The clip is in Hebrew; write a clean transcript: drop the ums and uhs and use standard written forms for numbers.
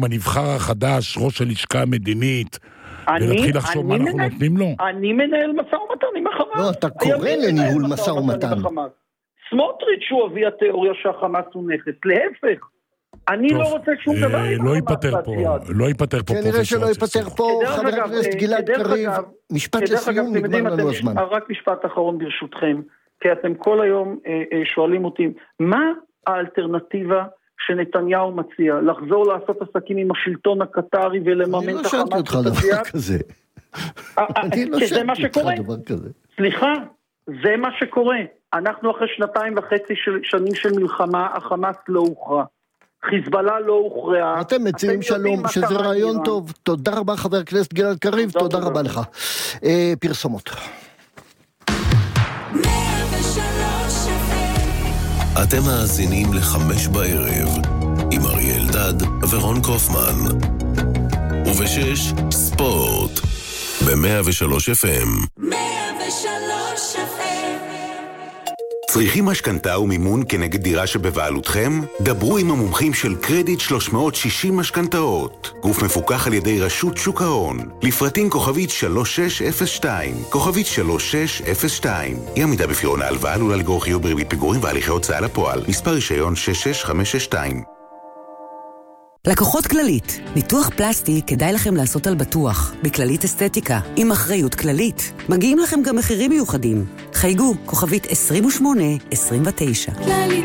בנבחר החדש, ראש הלשכה המדינית, ולהתחיל לחשוב מה אנחנו נותנים לו? אני מנהל משא ומתן עם החמאס. לא, אתה קורא לניהול משא ומתן. סמוטריץ' הוא אבי התיאוריה שהחמאס הוא נכס. להפך. אני לא רוצה שום דבר. לא ייפטר פה. כנראה שלא ייפטר פה, חבר הכנסת גלעד קריב. משפט לסיום, נגמר לנו הזמן. רק משפט אחרון ברשותכם, כי אתם כל היום שואלים אותי, מה האלטרנטיבה שנתניהו מציע? לחזור לעשות עסקים עם השלטון הקטרי ולממן את החמאס? אני לא שאלתי אותך דבר כזה. זה מה שקורה. סליחה, זה מה שקורה. אנחנו אחרי 2.5 שנים של מלחמה, החמאס לא הוכרע. חיזבאללה לא הוכרעה. אתם מציעים שלום, שזה רעיון טוב. תודה רבה חבר הכנסת גלעד קריב, תודה רבה לך. פרסומות. אתם מאזינים ל5 בערב עם אריאל דד ורון קופמן, וב6 ספורט ב-103 FM. 103 FM. צריכים משכנתה ומימון כנגד דירה שבבעלותכם? דברו עם המומחים של קרדיט 360 משכנתאות. גוף מפוקח על ידי רשות שוק ההון. לפרטים כוכבית 3602. כוכבית 3602. אי עמידה בפירעון ההלוואה עלולה לגרור חיוב בריבית פיגורים והליכי הוצאה לפועל. מספר רישיון 66562. לקוחות כללית, ניתוח פלסטי כדאי לכם לעשות על בטוח, בכללית אסתטיקה, עם אחריות כללית. מגיעים לכם גם מחירים מיוחדים. חייגו, כוכבית 2829.